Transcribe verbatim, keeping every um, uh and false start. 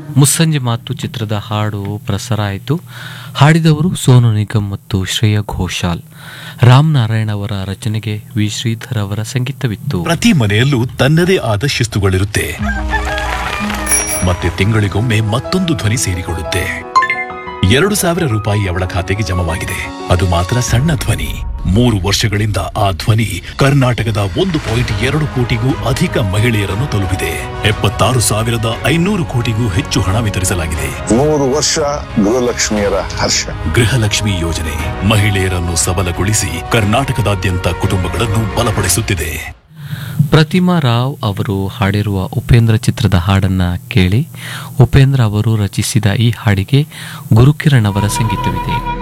ಮುಸ್ಸಂಜೆ ಮಾತು ಚಿತ್ರದ ಹಾಡು ಪ್ರಸಾರ ಆಯಿತು. ಹಾಡಿದವರು ಸೋನು ನಿಗಮ್ ಮತ್ತು ಶ್ರೇಯಾ ಘೋಷಾಲ್. ರಾಮ್ ನಾರಾಯಣ್ ಅವರ ರಚನೆಗೆ ವಿ ಶ್ರೀಧರ್ ಅವರ ಸಂಗೀತವಿತ್ತು. ಪ್ರತಿ ಮನೆಯಲ್ಲೂ ತನ್ನದೇ ಆದ ಶಿಸ್ತುಗಳಿರುತ್ತೆ, ಮತ್ತೆ ತಿಂಗಳಿಗೊಮ್ಮೆ ಮತ್ತೊಂದು ಧ್ವನಿ ಸೇರಿಕೊಳ್ಳುತ್ತೆ. ಎರಡು ಸಾವಿರ ರೂಪಾಯಿ ಅವಳ ಖಾತೆಗೆ ಜಮವಾಗಿದೆ. ಅದು ಮಾತ್ರ ಸಣ್ಣ ಧ್ವನಿ. ಮೂರು ವರ್ಷಗಳಿಂದ ಆ ಧ್ವನಿ ಕರ್ನಾಟಕದ ಒಂದು ಪಾಯಿಂಟ್ ಎರಡು ಕೋಟಿಗೂ ಅಧಿಕ ಮಹಿಳೆಯರನ್ನು ತಲುಪಿದೆ. ಎಪ್ಪತ್ತಾರು ಸಾವಿರದ ಐನೂರು ಕೋಟಿಗೂ ಹೆಚ್ಚು ಹಣ ವಿತರಿಸಲಾಗಿದೆ. ಮೂರು ವರ್ಷ ಗೃಹಲಕ್ಷ್ಮಿಯರ ಹರ್ಷ. ಗೃಹಲಕ್ಷ್ಮಿ ಯೋಜನೆ ಮಹಿಳೆಯರನ್ನು ಸಬಲಗೊಳಿಸಿ ಕರ್ನಾಟಕದಾದ್ಯಂತ ಕುಟುಂಬಗಳನ್ನು ಬಲಪಡಿಸುತ್ತಿದೆ. ಪ್ರತಿಮಾ ರಾವ್ ಅವರು ಹಾಡಿರುವ ಉಪೇಂದ್ರ ಚಿತ್ರದ ಹಾಡನ್ನ ಕೇಳಿ. ಉಪೇಂದ್ರ ಅವರು ರಚಿಸಿದ ಈ ಹಾಡಿಗೆ ಗುರುಕಿರಣ್ ಅವರ ಸಂಗೀತವಿದೆ.